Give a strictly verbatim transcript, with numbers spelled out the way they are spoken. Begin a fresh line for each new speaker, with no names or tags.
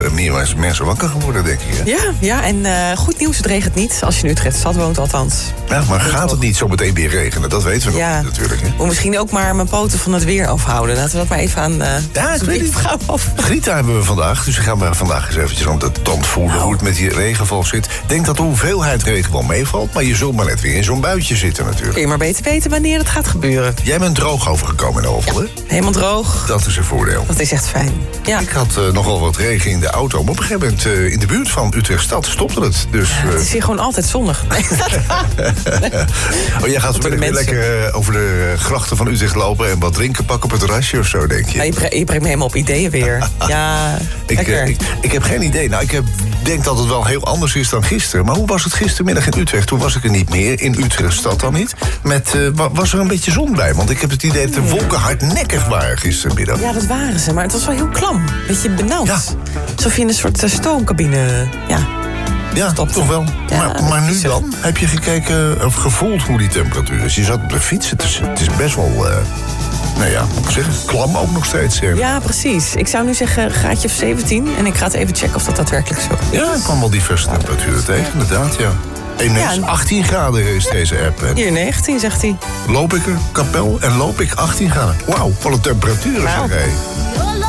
meer mensen wakker geworden, denk ik. Hè?
Ja, ja, en uh, goed nieuws, het regent niet. Als je in Utrechtstad woont, althans.
Ja, maar gaat het niet zo meteen weer regenen? Dat weten we
ja.
nog niet, natuurlijk. Hè?
Moet misschien ook maar mijn poten van het weer afhouden. Laten we dat maar even aan... Uh,
ja, ik weet niet.
Af.
Grieta hebben we vandaag, dus we gaan maar vandaag eens eventjes aan de tand voelen nou. hoe het met die regenval zit. Ik denk dat de hoeveelheid regen wel meevalt, maar je zult maar net weer in zo'n buitje zitten natuurlijk.
Kun je maar beter weten wanneer het gaat gebeuren.
Jij bent droog overgekomen in Overal,
ja, hè? Helemaal droog.
Dat is een voordeel.
Dat is echt fijn. Ja.
Ik had uh, nogal wat regen in de auto, maar op een gegeven moment uh, in de buurt van Utrechtstad stopte het. Dus, uh...
ja, het is hier gewoon altijd zonnig.
oh, jij gaat weer lekker uh, over de grachten van Utrecht lopen en wat drinken pakken op het terrasje of zo, denk je?
Ja, je, bre- je brengt me helemaal op ideeën weer. Ja,
ik,
lekker.
Uh, ik, ik heb geen idee. Nou, ik heb, denk dat het wel heel anders is dan gisteren. Maar hoe was het gistermiddag in Utrecht? Toen was ik er niet meer, in Utrechtstad dan niet. Met, uh, was er een beetje zon bij? Want ik heb het idee dat de wolken hardnekkig waren gistermiddag.
Ja, dat waren ze, maar het was wel heel klam. Beetje benauwd.
Ja.
Alsof je in een soort uh, stoomcabine... Ja.
Ja,
Stopte.
toch wel.
Ja,
maar, maar nu dan? Heb je gekeken of gevoeld hoe die temperatuur is? Je zat op de fiets, het is, het is best wel... Uh, nou ja, moet ik zeggen, klam ook nog steeds. Hè?
Ja, precies. Ik zou nu zeggen een graadje of zeventien. En ik ga het even checken of dat daadwerkelijk zo is.
Ja, ik kwam wel diverse temperaturen tegen, inderdaad, ja. En ja, achttien graden is deze app. En
hier negentien, zegt hij.
Loop ik er, kapel, en loop ik achttien graden. Wauw, wat een temperatuur,
Wow.
zeg hij.